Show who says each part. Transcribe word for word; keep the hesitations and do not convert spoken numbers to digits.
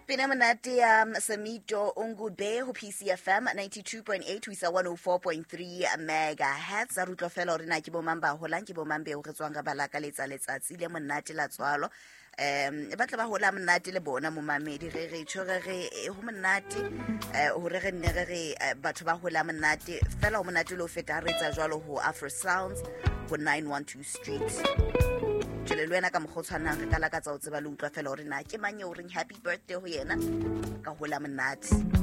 Speaker 1: Pina monate um Samito Ongube ho P C F M ninety-two point eight ho isa one oh four point three megahertz a rutlo fela hore na ke bo mamba holang ke bo mambe o re tswang ka balaka letsa letsatsi le monate la tswalo um ba tla ba hola monate le bona mo mamedi re re tshore re ho monate hore re nne re batho ba hola monate fela ho monate lo feta re tsa jwalo ho Afro Sounds ho nine one two Street. Le lwena ka mogotshwana re ka la ka tsa o tseba le utlwa fela hore na ke manye o reng happy birthday ho yena ka hola monate.